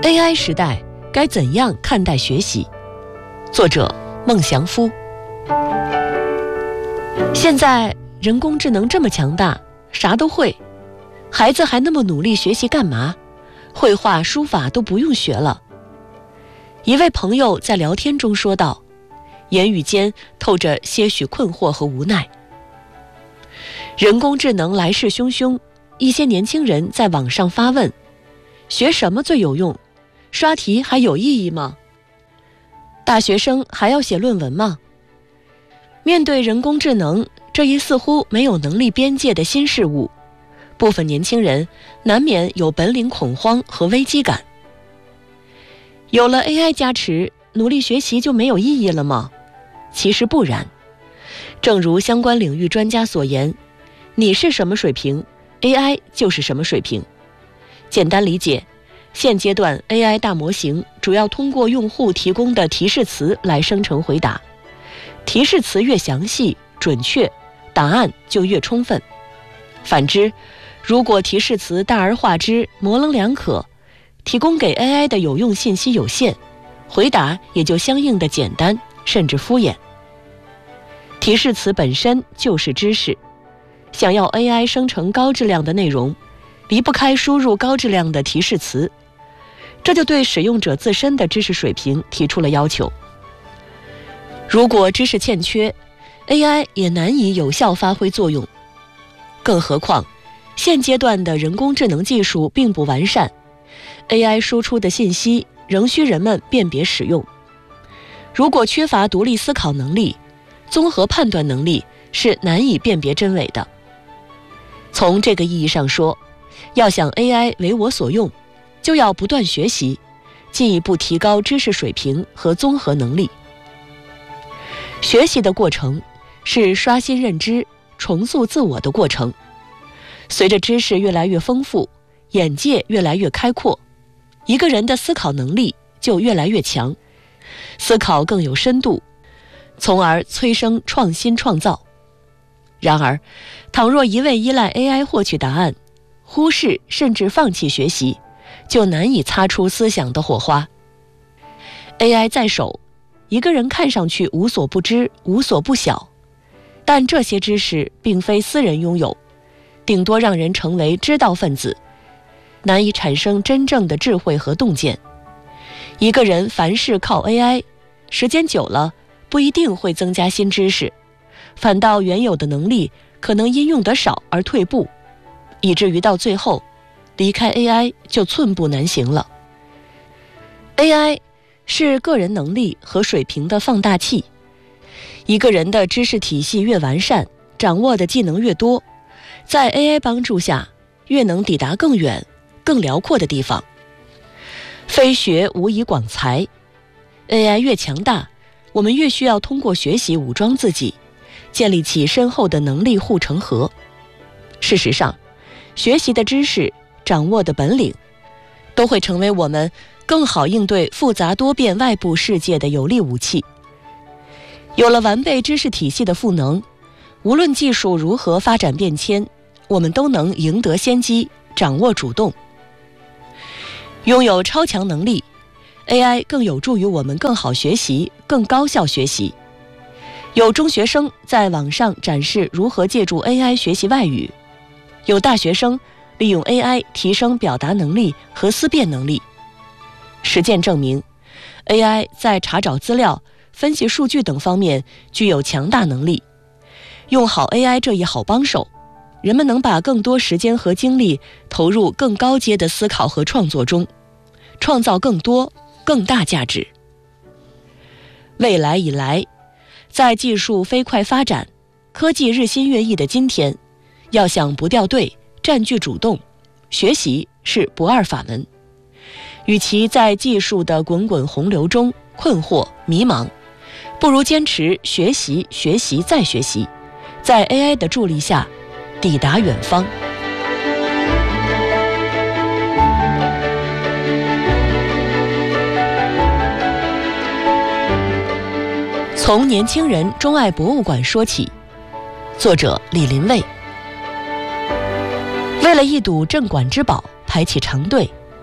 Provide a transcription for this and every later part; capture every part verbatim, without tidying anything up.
A I 时代该怎样看待学习？作者孟祥夫。现在人工智能这么强大，啥都会，孩子还那么努力学习干嘛？绘画、书法都不用学了。一位朋友在聊天中说道，言语间透着些许困惑和无奈。人工智能来势汹汹，一些年轻人在网上发问：学什么最有用？刷题还有意义吗？大学生还要写论文吗？面对人工智能这一似乎没有能力边界的新事物，部分年轻人难免有本领恐慌和危机感。有了 A I 加持，努力学习就没有意义了吗？其实不然。正如相关领域专家所言，你是什么水平， A I 就是什么水平。简单理解，现阶段 A I 大模型主要通过用户提供的提示词来生成回答，提示词越详细准确，答案就越充分。反之，如果提示词大而化之，模棱两可，提供给 A I 的有用信息有限，回答也就相应的简单甚至敷衍。提示词本身就是知识，想要 A I 生成高质量的内容，离不开输入高质量的提示词，这就对使用者自身的知识水平提出了要求。如果知识欠缺， A I 也难以有效发挥作用。更何况，现阶段的人工智能技术并不完善， A I 输出的信息仍需人们辨别使用。如果缺乏独立思考能力，综合判断能力是难以辨别真伪的。从这个意义上说，要想 A I 为我所用，就要不断学习，进一步提高知识水平和综合能力。学习的过程是刷新认知、重塑自我的过程。随着知识越来越丰富，眼界越来越开阔，一个人的思考能力就越来越强，思考更有深度，从而催生创新创造。然而，倘若一味依赖 A I 获取答案，忽视甚至放弃学习，就难以擦出思想的火花。A I 在手，一个人看上去无所不知、无所不晓，但这些知识并非私人拥有，顶多让人成为知道分子，难以产生真正的智慧和洞见。一个人凡事靠 A I， 时间久了，不一定会增加新知识，反倒原有的能力可能因用得少而退步，以至于到最后，离开 A I 就寸步难行了。A I 是个人能力和水平的放大器，一个人的知识体系越完善，掌握的技能越多，在 A I 帮助下，越能抵达更远、更辽阔的地方。非学无以广才， A I 越强大，我们越需要通过学习武装自己，建立起深厚的能力护城河。事实上，学习的知识、掌握的本领，都会成为我们更好应对复杂多变外部世界的有力武器。有了完备知识体系的赋能，无论技术如何发展变迁，我们都能赢得先机，掌握主动。拥有超强能力， A I 更有助于我们更好学习、更高效学习。有中学生在网上展示如何借助 A I 学习外语，有大学生利用 A I 提升表达能力和思辨能力。实践证明， A I 在查找资料、分析数据等方面具有强大能力。用好 A I 这一好帮手，人们能把更多时间和精力投入更高阶的思考和创作中，创造更多、更大价值。未来以来，在技术飞快发展、科技日新月异的今天，要想不掉队、占据主动，学习是不二法门。与其在技术的滚滚洪流中困惑迷茫，不如坚持学习、学习再学习，在 A I 的助力下抵达远方。从年轻人钟爱博物馆说起，作者李林蔚。为了一睹镇馆之宝排起长队，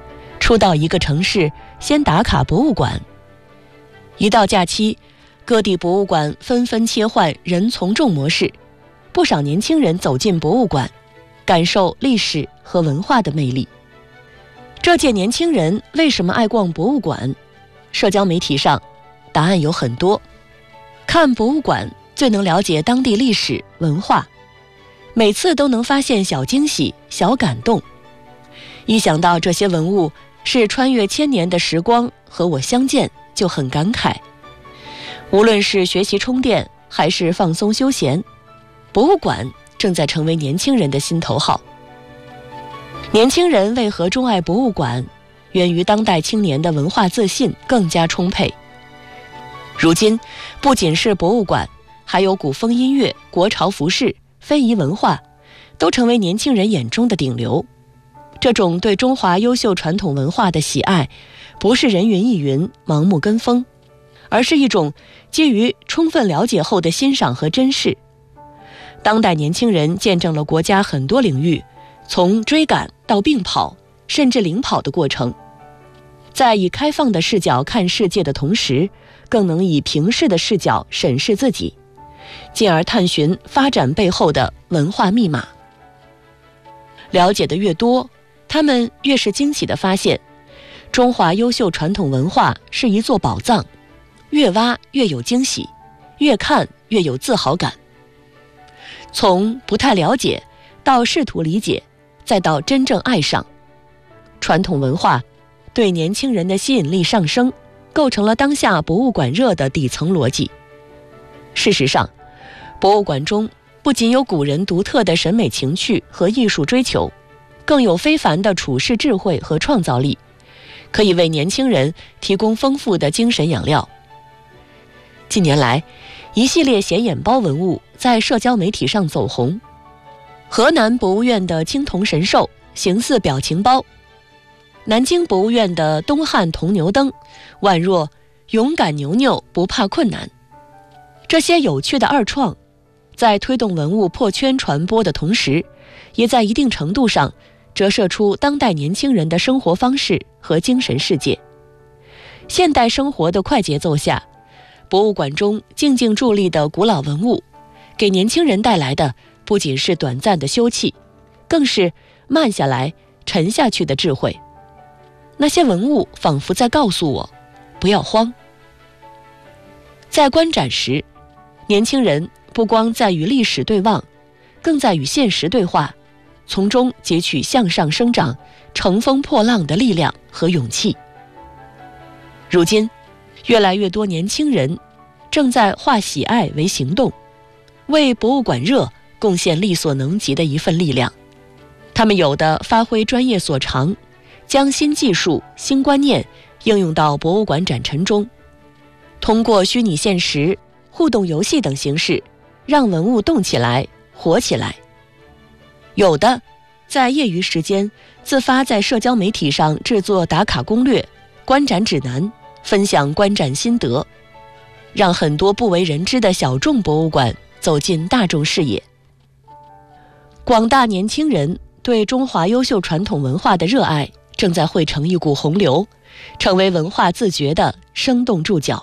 初到一个城市，先打卡博物馆。一到假期，各地博物馆纷纷切换人从众模式，不少年轻人走进博物馆，感受历史和文化的魅力。这届年轻人为什么爱逛博物馆？社交媒体上答案有很多。看博物馆最能了解当地历史文化，每次都能发现小惊喜、小感动。一想到这些文物是穿越千年的时光和我相见，就很感慨。无论是学习充电还是放松休闲，博物馆正在成为年轻人的心头好。年轻人为何钟爱博物馆？源于当代青年的文化自信更加充沛。如今，不仅是博物馆，还有古风音乐、国潮服饰、非遗文化，都成为年轻人眼中的顶流。这种对中华优秀传统文化的喜爱，不是人云亦云、盲目跟风，而是一种基于充分了解后的欣赏和珍视。当代年轻人见证了国家很多领域从追赶到并跑甚至领跑的过程，在以开放的视角看世界的同时，更能以平视的视角审视自己，进而探寻发展背后的文化密码。了解的越多，他们越是惊喜地发现，中华优秀传统文化是一座宝藏，越挖越有惊喜，越看越有自豪感。从不太了解到试图理解，再到真正爱上，传统文化对年轻人的吸引力上升，构成了当下博物馆热的底层逻辑。事实上，博物馆中不仅有古人独特的审美情趣和艺术追求，更有非凡的处世智慧和创造力，可以为年轻人提供丰富的精神养料。近年来，一系列显眼包文物在社交媒体上走红。河南博物院的青铜神兽形似表情包，南京博物院的东汉铜牛灯宛若勇敢牛牛不怕困难。这些有趣的二创，在推动文物破圈传播的同时，也在一定程度上折射出当代年轻人的生活方式和精神世界。现代生活的快节奏下，博物馆中静静伫立的古老文物，给年轻人带来的不仅是短暂的休憩，更是慢下来、沉下去的智慧。那些文物仿佛在告诉我，不要慌。在观展时，年轻人不光在与历史对望，更在与现实对话，从中汲取向上生长、乘风破浪的力量和勇气。如今，越来越多年轻人正在化喜爱为行动，为博物馆热贡献力所能及的一份力量。他们有的发挥专业所长，将新技术、新观念应用到博物馆展陈中，通过虚拟现实、互动游戏等形式，让文物动起来、活起来。有的在业余时间自发在社交媒体上制作打卡攻略、观展指南，分享观展心得，让很多不为人知的小众博物馆走进大众视野。广大年轻人对中华优秀传统文化的热爱正在汇成一股洪流，成为文化自觉的生动注脚。